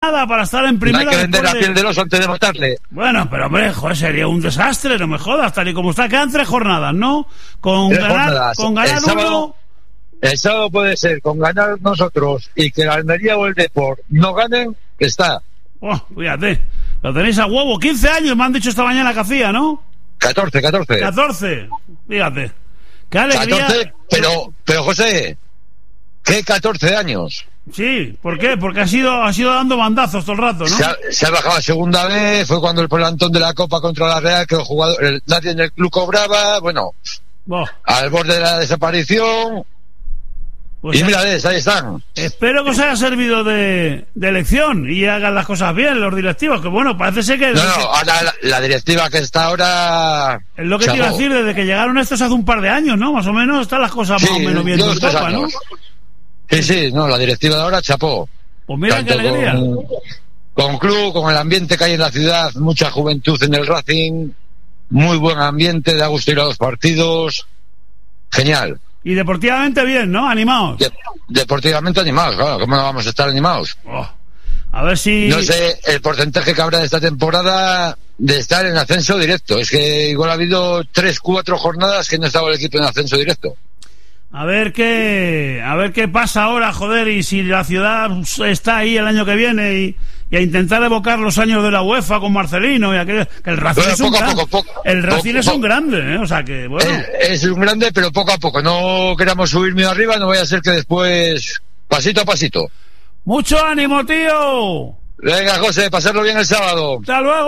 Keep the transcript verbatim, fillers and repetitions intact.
nada para estar en primera. No hay que vender la de... piel del oso antes de matarle. Bueno, pero hombre, joder, sería un desastre, no me jodas, tal y como está, quedan tres jornadas, ¿no? Con tres ganar, jornadas. con ganar el sábado, uno... El sábado puede ser, con ganar nosotros y que la Almería o el Depor no ganen, está. Oh, fíjate, lo tenéis a huevo, quince años me han dicho esta mañana que hacía, ¿no? catorce, catorce. catorce, fíjate. Qué alegría. catorce, pero, pero José, ¿qué catorce años? Sí, ¿por qué? Porque ha sido, ha sido dando bandazos todo el rato, ¿no? Se ha, se ha bajado a segunda vez, fue cuando el plantón de la Copa contra la Real, que el jugador, el, nadie en el club cobraba, bueno, oh. al borde de la desaparición. Pues y mira, ahí están. Espero que os haya servido de, de lección y hagan las cosas bien los directivos, que bueno, parece ser que... No, no, ahora la, la directiva que está ahora... Es lo que te iba a decir, desde que llegaron estos hace un par de años, ¿no? Más o menos están las cosas sí, más o menos bien en Copa, ¿no? Sí, sí, no, la directiva de ahora chapó. Pues mira Tanto qué alegría. Con, con club, con el ambiente que hay en la ciudad, mucha juventud en el Racing, muy buen ambiente, da gusto ir a los partidos, genial. Y deportivamente bien, ¿no? Animados. De, deportivamente animados, claro, ¿cómo no vamos a estar animados? Oh, a ver si... No sé el porcentaje que habrá de esta temporada de estar en ascenso directo. Es que igual ha habido tres, cuatro jornadas que no estaba el equipo en ascenso directo. A ver qué, a ver qué pasa ahora, joder, y si la ciudad está ahí el año que viene y, y a intentar evocar los años de la UEFA con Marcelino y aquello, que el Racing bueno, es un grande, el Racing es un grande, ¿eh? O sea que bueno. Es, es un grande, pero poco a poco, no queramos subir muy arriba, no vaya a ser que después, pasito a pasito. Mucho ánimo, tío. Venga, José, pasarlo bien el sábado. Hasta luego.